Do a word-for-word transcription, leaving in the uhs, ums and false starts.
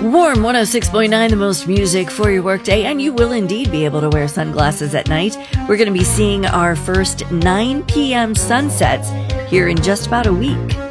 Warm one oh six point nine, the most music for your workday, and you will indeed be able to wear sunglasses at night. We're going to be seeing our first nine p.m. sunsets here in just about a week.